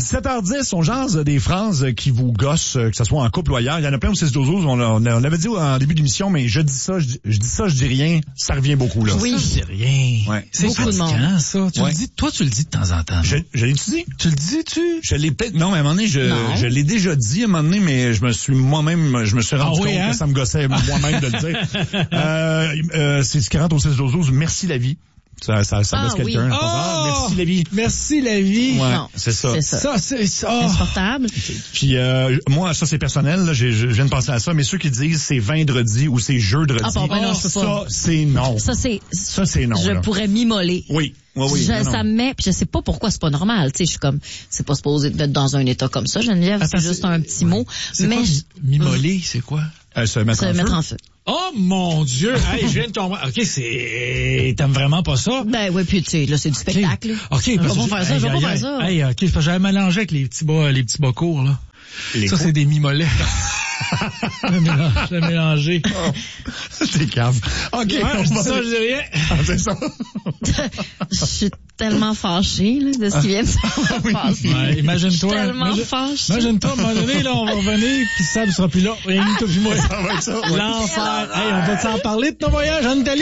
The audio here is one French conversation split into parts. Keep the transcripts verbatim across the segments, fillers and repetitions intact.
dix-sept heures dix, on jase des phrases qui vous gossent, que ce soit en couple ou ailleurs. Il y en a plein au six douze, on, on, on avait dit en début d'émission, mais je dis ça, je, je dis ça, je dis rien, ça revient beaucoup, là. Oui. Ça, je dis rien. Ouais. C'est fatigant, ça. Tu ouais. le dis, toi, tu le dis de temps en temps. Je, je l'ai-tu dit? Tu le dis-tu? Je l'ai peut-être, non, mais à un moment donné, je, je l'ai déjà dit à un moment donné, mais je me suis moi-même, je me suis rendu ah oui, compte hein? que ça me gossait moi-même de le dire. euh, euh, c'est ce qui rentre au six douze, merci la vie. Ça, ça, ça gosse ah, quelqu'un. Oui. Oh, ah, merci la vie. Merci la vie. Ouais, non, c'est ça. C'est ça. Ça, c'est ça. Insupportable. Puis euh, moi, ça c'est personnel. Là, je, je viens de penser à ça. Mais ceux qui disent c'est vendredi ou c'est jeudi, ah, bon, ben non, oh, ça c'est non. Ça c'est. Ça c'est non. Je là. pourrais m'immoler. Oui. Oui, oui, je, non, ça non. me met, puis je sais pas pourquoi c'est pas normal. Tu sais, je suis comme, c'est pas supposé d'être dans un état comme ça, Geneviève. Attends, c'est juste un petit ouais. mot. C'est mais quoi, je... m'immoler, c'est quoi? Euh, se mettre, se en, mettre feu. en feu. Oh mon Dieu! Hey, je viens de tomber. OK, c'est. T'aimes vraiment pas ça? Ben oui, puis tu sais, là, c'est du spectacle. OK, je vais pas faire ça, je vais pas faire ça. Hey, OK, c'est parce que j'avais mélangé avec les petits bas, les petits bas courts, là. Les ça, cours? C'est des mi-mollets. Je l'ai mélangé. Oh. T'es cave. OK. Ouais, je dis ça, je dis rien. Ah, c'est ça. Je suis tellement fâchée, là, de ce qui vient de se passer. Ouais, imagine-toi. Je suis tellement imagine, fâchée. Imagine-toi, à un moment donné, là, on va revenir, puis Sab sera plus là. Rien que toi, puis moi. Ça va être ça. Ouais. L'enfer. Hey, on va s'en parler de ton voyage en Italie?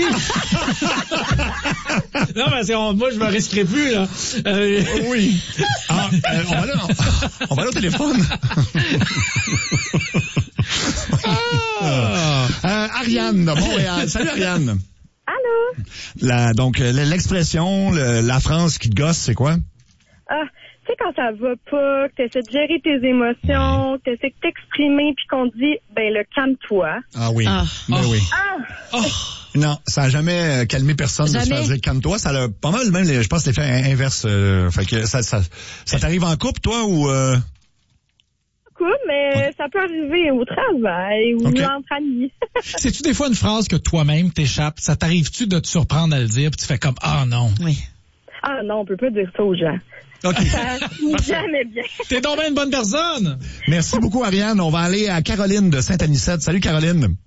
Non, mais c'est, on, moi, je me risquerai plus, là. Euh, oui. Ah, euh, on va là, on, on va là au téléphone. ah. euh, Ariane, Montréal. Salut, Ariane. Allô? La, donc, l'expression, le, la France qui te gosse, c'est quoi? Ah, tu sais, quand ça va pas, que t'essaies de gérer tes émotions, que t'essaies de t'exprimer, puis qu'on te dit, ben, le calme-toi. Ah oui. Ah. Ben oh. oui. Ah. Oh. Non, ça a jamais calmé personne jamais. De se faire dire calme-toi. Ça a pas mal même, je pense, l'effet inverse. Euh, fait que ça, ça, ça t'arrive en couple, toi, ou... Euh... mais ouais. ça peut arriver au travail ou okay. entre amis. C'est-tu des fois une phrase que toi-même t'échappes? Ça t'arrive-tu de te surprendre à le dire puis tu fais comme « Ah non! » Oui. Ah non, on peut pas dire ça aux gens. OK. Ça finit jamais bien. T'es donc bien une bonne personne! Merci beaucoup, Ariane. On va aller à Caroline de Saint-Anicette. Salut, Caroline.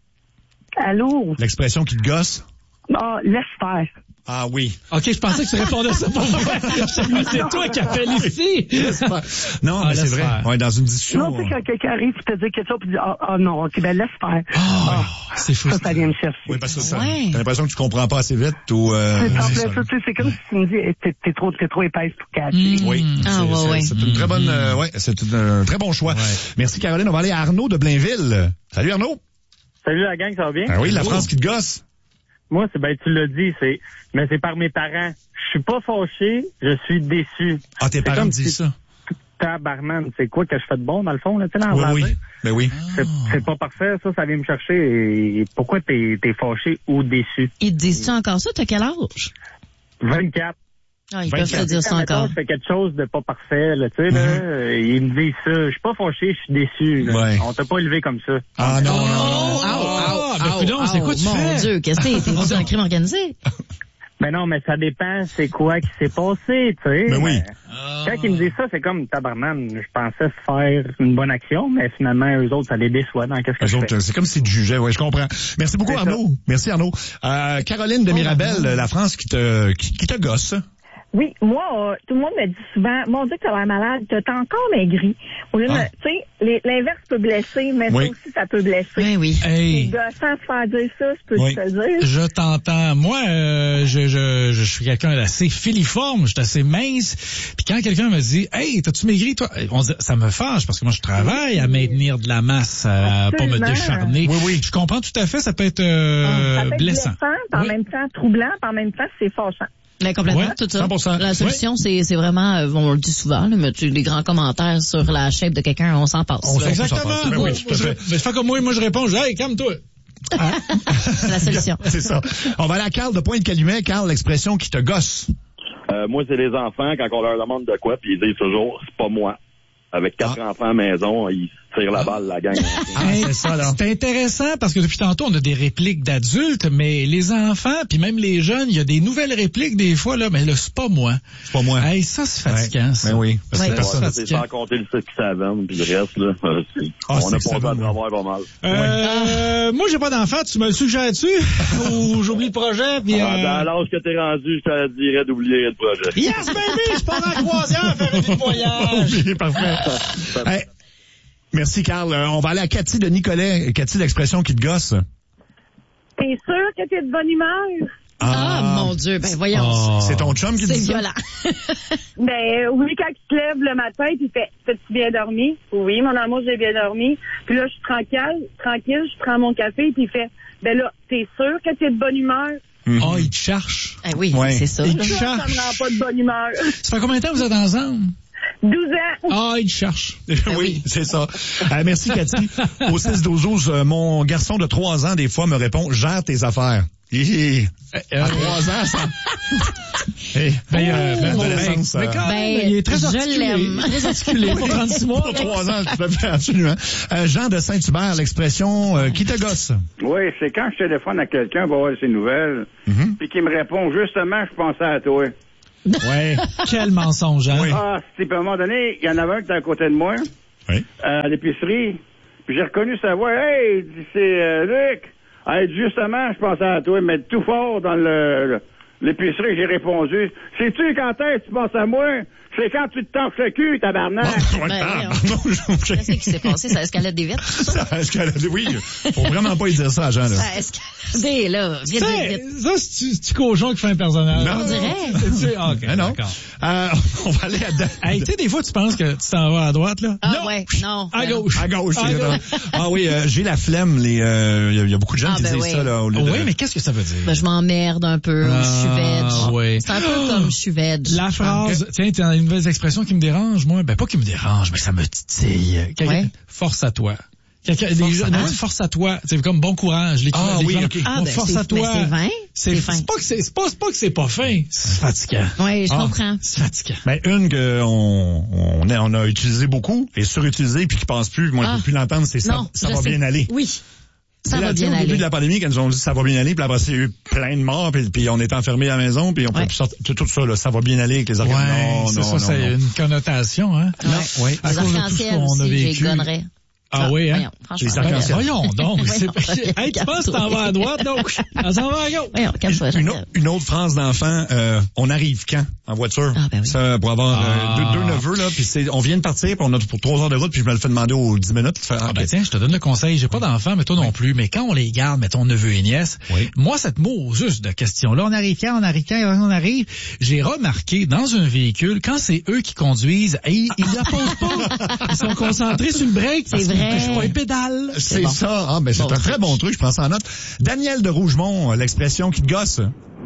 Allô? L'expression qui te gosse? Ah, oh, laisse faire. Ah oui. OK, je pensais que tu répondais ça pour moi. C'est toi qui appelles ici. Non, ah, mais c'est vrai. Faire. Ouais, dans une discussion. Non, tu sais, quand quelqu'un arrive et te dit quelque chose, puis dit, ah, oh, oh, non, OK, ben laisse faire. Oh, ah, c'est fou. Ça, ça vient me chercher. Oui, parce que ça, ouais. T'as l'impression que tu comprends pas assez vite ou... Euh, c'est, oui, ça, ça, c'est comme si tu me dis, t'es, t'es, trop, t'es trop épaisse pour catcher. Mmh. Oui, ah, c'est, ouais, c'est, ouais. c'est une très bonne... Euh, ouais, c'est un très bon choix. Ouais. Merci, Caroline. On va aller à Arnaud de Blainville. Salut, Arnaud. Salut, la gang, ça va bien? Ah oui, la France qui te gosse. Moi, c'est ben tu l'as dit, c'est mais c'est par mes parents. Je suis pas fâché, je suis déçu. Ah, tes c'est parents disent ça. Tabarman, c'est quoi que je fais de bon dans le fond là, tu sais, dans oui, oui. Ben oui. C'est, c'est pas parfait, ça, ça vient me chercher. Et pourquoi t'es t'es fâché ou déçu? Ils te disent-tu encore ça? T'as quel âge? vingt-quatre. Ah, ils peuvent te dire ça encore. encore. Je fais quelque chose de pas parfait, là, tu sais, là. Mm-hmm. Ils me disent ça. Je suis pas fâché, je suis déçu, là. Ouais. On t'a pas élevé comme ça. Ah, non, non, non. Oh, oh, oh, ben, oh, coudonc, c'est quoi tu mon fais? Mon Dieu, qu'est-ce que t'es? T'es-tu un crime organisé? Mais non, mais ça dépend c'est quoi qui s'est passé, tu sais. Mais oui. Oh. Quand ils me disent ça, c'est comme tabarnan. Je pensais faire une bonne action, mais finalement, eux autres, ça les déçoit dans qu'est-ce que eux je autres, fais. C'est comme si tu jugeais, ouais, je comprends. Merci beaucoup, c'est Arnaud. Ça. Merci, Arnaud. Euh, Caroline de Mirabel, oh, la France qui te, qui, qui te gosse. Oui, moi, euh, tout le monde me dit souvent, mon Dieu, que t'as l'air malade, t'as encore maigri. Au lieu de, ah. tu sais, l'inverse peut blesser, mais oui. ça aussi, ça peut blesser. Ben oui. Hey. C'est gossant de faire dire ça, je peux oui. te le dire. Je t'entends. Moi, euh, je, je, je suis quelqu'un d'assez filiforme, je suis assez mince. Puis quand quelqu'un me dit, hey, t'as-tu maigri, toi? On dit, ça me fâche parce que moi, je travaille à maintenir de la masse, à pas me décharner. Oui, oui. Je comprends tout à fait, ça peut être, euh, ça peut être blessant. blessant, en oui. même temps troublant, en même temps, c'est fâchant. Mais complètement, ouais, tout ça. cent pour cent. La solution, ouais. c'est, c'est vraiment, euh, on le dit souvent, là, mais tu, les grands commentaires sur la shape de quelqu'un, on s'en passe. On exactement. S'en passe. Ben oui, tout à fait. Mais fais comme moi, moi je réponds, je dis, hey, calme-toi. Hein? C'est la solution. C'est ça. On va aller à Carl de Pointe-Calumet. Carl, l'expression qui te gosse. Euh, moi, c'est les enfants, quand on leur demande de quoi, puis ils disent toujours, c'est pas moi. Avec quatre ah. enfants à la maison, ils tire la balle, la gang. Ah, c'est ça, là. C'est intéressant parce que depuis tantôt, on a des répliques d'adultes, mais les enfants, puis même les jeunes, il y a des nouvelles répliques des fois, là, mais là, c'est pas moi. C'est pas moi. Hey, ça, c'est fatigant, ouais. ça. Ben oui. Ouais, c'est, ça, c'est sans compter le six qui savane, puis le reste, là. C'est, ah, on a pas à travers pas mal. Euh, moi, j'ai pas d'enfant, tu me le suggères-tu? Ou j'oublie le projet, puis... Ah, euh... dans l'âge que t'es rendu, je te dirais d'oublier le projet. Yes, baby! Je pars en croisière faire un petit voyage! Oui, parfait. Hey, merci, Carl. Euh, on va aller à Cathy de Nicolet. Cathy, l'expression qui te gosse. T'es sûr que t'es de bonne humeur? Ah, ah mon Dieu, ben voyons. Oh. C'est ton chum qui te dit C'est ça? violent. Ben oui, quand tu te lèves le matin, puis il fait « T'as-tu bien dormi? » Oui, mon amour, j'ai bien dormi. Puis là, je suis tranquille, tranquille, je prends mon café, puis il fait « Ben là, t'es sûr que t'es de bonne humeur? » Mm-hmm. Oh, il te cherche. Eh oui, ouais. c'est ça. Il te Ça, cherche. ça me rend pas de bonne humeur. Ça fait combien de temps que vous êtes ensemble? douze ans. Ah, il te cherche. oui, oui, c'est ça. Euh, merci, Cathy. Au six douze douze, euh, mon garçon de trois ans, des fois, me répond « Gère tes affaires ». Hi, Euh, à trois ans, ça. Hey, ben, euh, ben, l'adolescence, ben, mais quand même, il est très je articulé. l'aime. Très articulé pour trente-six mois. Pour trois ans, tout à fait, absolument. Euh, Jean de Saint-Hubert, l'expression euh, qui te gosse. Oui, c'est quand je téléphone à quelqu'un pour avoir ses nouvelles, Mm-hmm. puis qui me répond justement, je pensais à toi. Ouais. Quel mensonge, hein? Oui. Ah, c'est à un moment donné, il y en avait un qui était à côté de moi, Oui. euh, à l'épicerie, puis j'ai reconnu sa voix. Hey, il dit, c'est euh, Luc. Hey, justement, je pensais à toi, mais tout fort dans le, le l'épicerie, j'ai répondu. Sais-tu quand est-ce que tu penses à moi? C'est quand tu te torches le cul, tabarnak. Ouais, Ben, ah, voyons. non, je- Qu'est-ce qui s'est passé? Ça escalade des vitres, tout ça? Ça escalade, oui. Faut vraiment pas y dire ça à Jean, là. Ça escalade, là. Vite, vite, C'est- vite. Ça, c'est-tu, c'est-tu cochon qui fait un personnage? Non. On dirait. C'est- ah, OK, Ah, non. d'accord. Euh, on va aller à Dan. Hey, tu sais, des fois, tu penses que tu t'en vas à droite, là? Ah, non. ouais, non. À ben non. gauche. À gauche. À c'est gauche. vrai. Ah oui, euh, j'ai la flemme. Les, euh, il y, a- il y a beaucoup de gens Ah, qui ben disent oui. ça là. Au lieu de... Oui, mais qu'est-ce que ça veut dire? Ben, je m'emmerde un peu, ou je suis Ah, veg. oui. C'est un peu comme je suis veg. La phrase, tiens, tu as une nouvelle expression qui me dérange, moi. Ben, pas qui me dérange, mais ça me titille. Quelqu'un- Ouais. Force à toi. Quelqu'un, des gens, à non, toi? dis force à toi. C'est comme bon courage. Les Ah, les oui, gens- ok. Ah, bon, ben, force c'est- à toi. ben, c'est fin. C'est, C'est fin. c'est pas que c'est, c'est pas, c'est pas que c'est pas fin. C'est fatigant. Oui, je Ah. comprends. C'est fatigant. Ben, une que on, on, a, on a utilisé beaucoup et surutilisé puis qui passe plus. Moi, je Ah. peux plus l'entendre. C'est ça. Non, ça je va sais. bien aller. Oui. Ça C'est va là, tu sais, bien au début aller. de la pandémie, quand ils ont dit ça va bien aller, puis après il y a eu plein de morts, puis, puis on était enfermés à la maison, puis on peut Ouais. plus sortir. Tout, tout ça, là, ça va bien aller avec les organes. non, c'est non, ça, non, c'est non. une connotation, hein. Ouais. Oui. À Les cause de tout ce arcs-en-ciel qu'on a aussi, j'ai vécu. gonnerais. Ah oui, hein? Voyons, franchement. Les arcs-en-ciel. Voyons donc. Voyons, c'est... Hey, tu penses que t'en vas à droite, donc on s'en va à gauche. Voyons, calme-toi, Une, Jean-Pierre. autre, une autre phrase d'enfant, euh, on arrive quand en voiture? Ah, ben oui. Ça, pour avoir Ah. euh, deux, deux neveux, là, puis c'est, on vient de partir, puis on a pour trois heures de route, puis je me le fais demander aux dix minutes. Fait, Ah ok. ben tiens, je te donne le conseil. J'ai pas d'enfants, mais toi non plus. Mais quand on les garde, mettons neveu et nièce, Oui. moi, cette mot juste de question-là, on arrive quand, on arrive quand, on arrive, j'ai remarqué dans un véhicule, quand c'est eux qui conduisent, ils, ils la posent pas. Ils sont concentrés sur le break. C'est parce que vrai. Je suis pas un pédale. C'est bon. ça. Ah, ben c'est Bon, un très bon truc, je prends ça en note. Daniel de Rougemont, l'expression qui te gosse.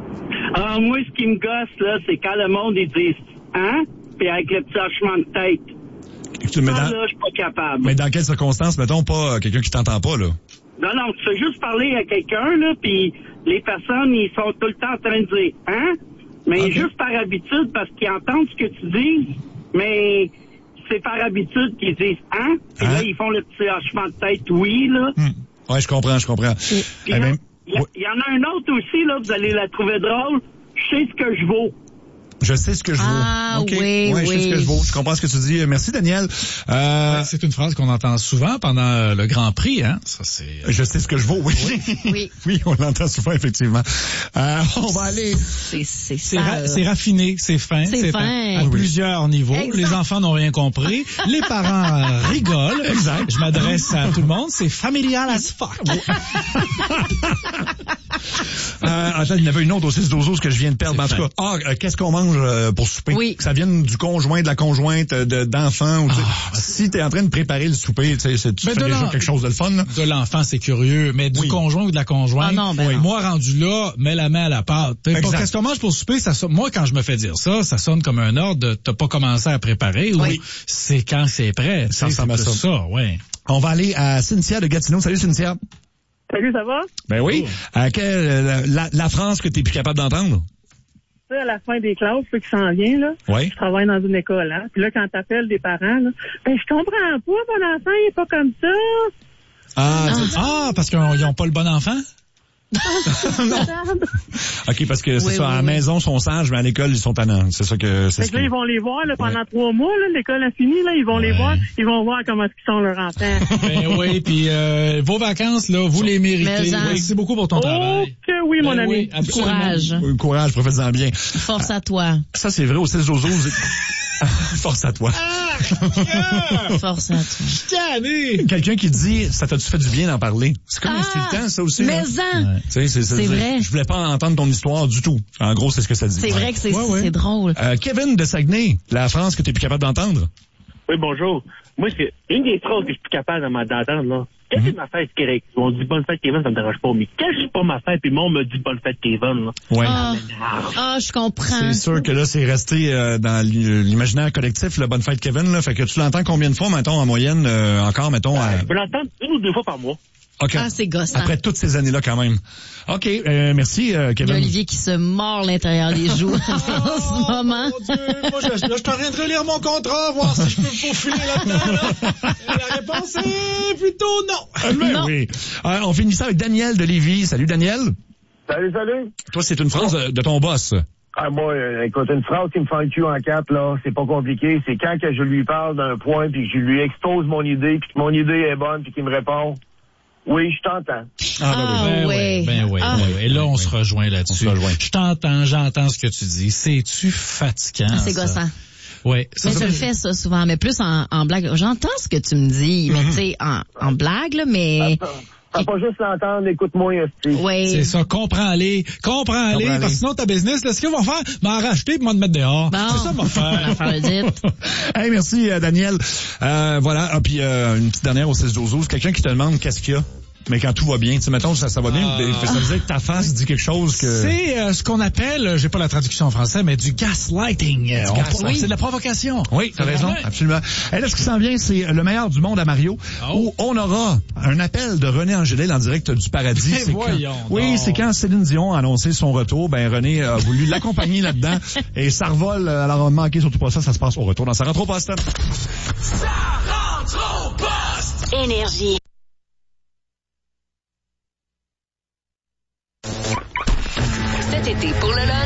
Ah, moi, ce qui me gosse, là, c'est quand le monde, ils disent « Hein? » Puis avec le petit hochement de tête. Tu- Mais Ah, dans, là, je suis pas capable. mais dans quelles circonstances, mettons, pas euh, quelqu'un qui t'entend pas, là? Non, non, tu fais juste parler à quelqu'un, là, puis les personnes, ils sont tout le temps en train de dire « Hein? » Mais Ok. juste par habitude, parce qu'ils entendent ce que tu dis, mais c'est par habitude qu'ils disent « Hein? » Puis Hein? là, ils font le petit hochement de tête « Oui », là. Hmm. Ouais, je comprends, je comprends. Puis Eh là, ben, il y, a- il y en a un autre aussi, là, vous allez la trouver drôle. « Je sais ce que je vaux. » je sais ce que je vaux. Ah, OK. oui, ouais, je sais oui. ce que je vaux. Je comprends ce que tu dis. Merci, Daniel. Euh, C'est une phrase qu'on entend souvent pendant euh, le Grand Prix, hein. Ça, c'est... je sais ce que je vaux, oui. Oui. Oui, on l'entend souvent, effectivement. Euh, on va aller... C'est, c'est C'est, ça. ra- c'est raffiné, c'est fin. C'est fin. À Oui. plusieurs niveaux. Exact. Les enfants n'ont rien compris. Les parents euh, rigolent. Exact. Je m'adresse à tout le monde. C'est familial as fuck. Euh, attends, il y en avait une autre au six douze que je viens de perdre. C'est En tout fin. cas, ah, euh, qu'est-ce qu'on mange euh, pour souper? Oui. Que ça vienne du conjoint, de la conjointe, euh, de, d'enfant. Ou, tu sais, si t'es en train de préparer le souper, tu sais, c'est- tu Ben, fais de déjà l'en- quelque chose de le fun. Là. De l'enfant, c'est curieux, mais du Oui. conjoint ou de la conjointe, Ah non, ben oui. non. moi, rendu là, mets la main à la pâte. T'as pas- Exact. Qu'est-ce qu'on mange pour souper? Ça, sonne- moi, quand je me fais dire ça, ça sonne comme un ordre de t'as pas commencé à préparer Oui. ou c'est quand c'est prêt. Ça Tu sais, ressemble à c'est ça. ça, ouais. On va aller à Cynthia de Gatineau. Salut, Cynthia. Salut, ça va? Ben oui. Euh, quelle, euh, la, la phrase que t'es plus capable d'entendre? ça, à la fin des classes, ce qui s'en vient, là. Oui. Je travaille dans une école, hein. Puis là, quand t'appelles des parents, là, ben, je comprends pas, mon enfant, il est pas comme ça. Ah, ah. ah parce qu'ils n'ont pas le bon enfant? Non. OK, parce que c'est oui, ça, oui, à la oui. maison, ils sont sages, mais à l'école, ils sont tannants. C'est ça que c'est. Fait que là, ils vont les voir, là, pendant ouais. trois mois, là, l'école a fini, là, ils vont ouais. les voir, ils vont voir comment ils sont leurs enfants. Ben oui, puis euh, vos vacances, là, vous les méritez. Merci beaucoup pour ton oh, travail. Que oui, mon ben ami. Oui, courage. Oui, courage, profite-en bien. Force à toi. Ça, c'est vrai, au seize douze douze. Force à toi. Ah, Force à toi. Quelqu'un qui dit, ça t'a-tu fait du bien d'en parler? C'est comme ah, insultant, ça aussi. Mais hein? Ouais. C'est, c'est, c'est, c'est vrai. Je voulais pas entendre ton histoire du tout. En gros, c'est ce que ça dit. C'est ouais. vrai que c'est, ouais, ouais. c'est drôle. Euh, Kevin de Saguenay, la France que t'es plus capable d'entendre? Oui, bonjour. Moi, c'est une des phrases que je suis plus capable d'entendre, là. Quand mm-hmm. c'est ma fête, c'est correct. On dit bonne fête, Kevin, ça me dérange pas. Mais quand c'est pas ma fête, puis moi, on me dit bonne fête, Kevin, là. Ouais. Ah, ah je comprends. C'est sûr que là, c'est resté euh, dans l'imaginaire collectif, le bonne fête, Kevin, là. Fait que tu l'entends combien de fois, mettons, en moyenne, euh, encore, mettons, à... Je peux l'entendre une ou deux fois par mois. Okay. Ah, c'est gossant. Après toutes ces années-là, quand même. OK, euh, merci, euh, Kevin. Il y a Olivier qui se mord l'intérieur des joues en ce moment. Mon Dieu, moi, je, là, je suis en train de relire mon contrat, voir si je peux me faufiler là-dedans, là. La réponse est plutôt non. Euh, mais non. oui. Euh, on finit ça avec Daniel de Lévis. Salut, Daniel. Salut, salut. Toi, c'est une phrase de, de ton boss. Ah, moi, euh, écoute, une phrase qui me fait le cul en quatre, là, c'est pas compliqué. C'est quand que je lui parle d'un point, puis que je lui expose mon idée, puis que mon idée est bonne, puis qu'il me répond... Oui, je t'entends. Ah, ben, ben oui. oui. Ben oui, ah. ben oui. Et là, on se rejoint là-dessus. On se rejoint. Je t'entends, j'entends ce que tu dis. C'est-tu fatigant? Ah, c'est ça? Gossant. Oui. Mais je le fais, ça, souvent. Mais plus en, en blague. J'entends ce que tu me dis, mm-hmm. mais tu sais, en, en blague, là, mais... Attends. T'as pas juste l'entendre, écoute-moi, aussi. Oui. C'est ça, comprends-les, comprends-les, parce que sinon ta business, là, ce qu'ils vont faire, m'en racheter pour m'en mettre dehors. Bon. C'est ça, mon faire. Hey, merci, euh, Daniel. Euh, voilà, ah, puis euh, une petite dernière au six douze douze. Quelqu'un qui te demande qu'est-ce qu'il y a. Mais quand tout va bien, tu sais, mettons, ça, ça va bien, euh, ça veut dire que ta face dit quelque chose que... C'est euh, ce qu'on appelle, j'ai pas la traduction en français, mais du gaslighting. Du on, gas, oui. C'est de la provocation. Oui, t'as raison, vrai? Absolument. Et là, ce qui s'en vient, c'est le meilleur du monde à Mario, oh. où on aura un appel de René Angélil en direct du paradis. C'est voyons quand... Oui, c'est quand Céline Dion a annoncé son retour, ben René a voulu l'accompagner là-dedans, et ça revole, alors manquez surtout pas ça, ça se passe au retour dans Sa rentre au poste. Ça rentre au poste! Énergie. Cet été, pour le